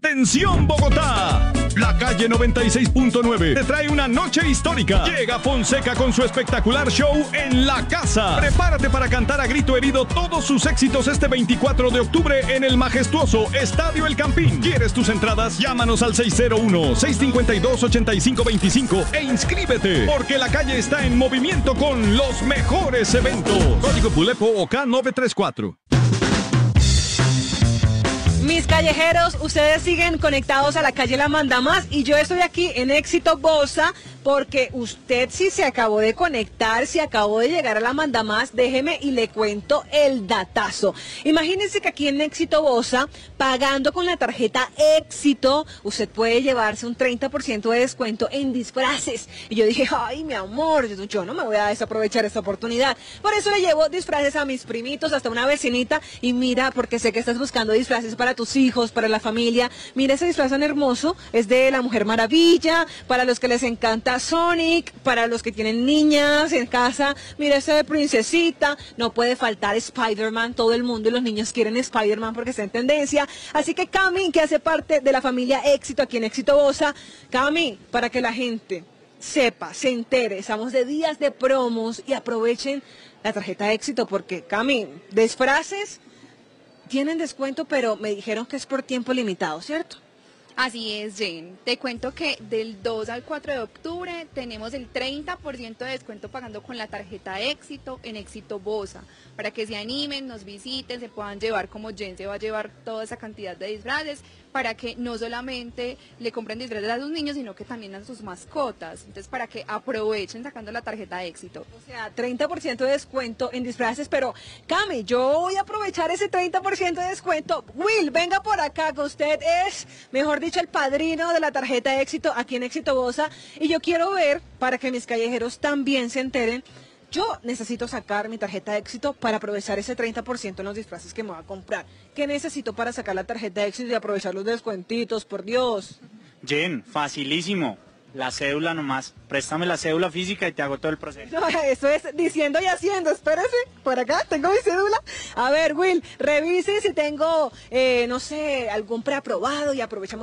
¡Atención, Bogotá! La calle 96.9 te trae una noche histórica. Llega Fonseca con su espectacular show en la casa. Prepárate para cantar a grito herido todos sus éxitos este 24 de octubre en el majestuoso Estadio El Campín. ¿Quieres tus entradas? Llámanos al 601-652-8525 e inscríbete, porque la calle está en movimiento con los mejores eventos. Código Pulepo OK 934. Mis callejeros, ustedes siguen conectados a la calle La Manda Más y yo estoy aquí en Éxito Bosa porque usted si se acabó de conectar, si acabó de llegar a La Manda Más, déjeme y le cuento el datazo. Imagínense que aquí en Éxito Bosa, pagando con la tarjeta Éxito, usted puede llevarse un 30% de descuento en disfraces. Y yo dije, ay, mi amor, yo no me voy a desaprovechar esta oportunidad. Por eso le llevo disfraces a mis primitos, hasta una vecinita. Y mira, porque sé que estás buscando disfraces para tus hijos, para la familia. Mira ese disfraz tan hermoso, es de la Mujer Maravilla, para los que les encanta Sonic, para los que tienen niñas en casa, mira ese de Princesita, no puede faltar Spider-Man, todo el mundo y los niños quieren Spider-Man porque está en tendencia. Así que Cami, que hace parte de la familia Éxito aquí en Éxito Bosa, Cami, para que la gente sepa, se entere, estamos de días de promos y aprovechen la tarjeta Éxito porque, Cami, disfraces tienen descuento, pero me dijeron que es por tiempo limitado, ¿cierto? Así es, Jen. Te cuento que del 2 al 4 de octubre tenemos el 30% de descuento pagando con la tarjeta Éxito en Éxito Bosa, para que se animen, nos visiten, se puedan llevar como Jen se va a llevar toda esa cantidad de disfraces, para que no solamente le compren disfraces a sus niños, sino que también a sus mascotas. Entonces, para que aprovechen sacando la tarjeta Éxito. O sea, 30% de descuento en disfraces, pero Cami, yo voy a aprovechar ese 30% de descuento. Will, venga por acá, que usted es, mejor dicho, el padrino de la tarjeta Éxito aquí en Éxito Bosa. Y yo quiero ver, para que mis callejeros también se enteren, yo necesito sacar mi tarjeta Éxito para aprovechar ese 30% en los disfraces que me voy a comprar. ¿Qué necesito para sacar la tarjeta Éxito y aprovechar los descuentitos? Por Dios. Jen, facilísimo. La cédula nomás. Préstame la cédula física y te hago todo el proceso. No, eso es diciendo y haciendo. Espérese, por acá tengo mi cédula. A ver, Will, revise si tengo, no sé, algún preaprobado y aprovechamos